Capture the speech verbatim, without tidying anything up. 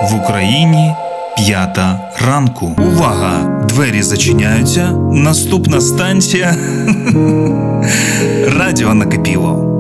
В Україні п'ята ранку. Увага! Двері зачиняються. Наступна станція Радіо Накипіло.